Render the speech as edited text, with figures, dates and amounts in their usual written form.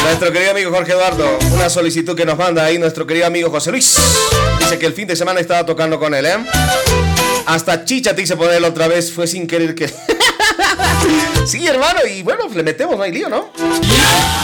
Nuestro querido amigo Jorge Eduardo, una solicitud que nos manda ahí nuestro querido amigo José Luis. Dice que el fin de semana estaba tocando con él, ¿eh? Hasta chicha te hice ponerlo otra vez, fue sin querer que... Sí, hermano, y bueno, le metemos, no hay lío, ¿no?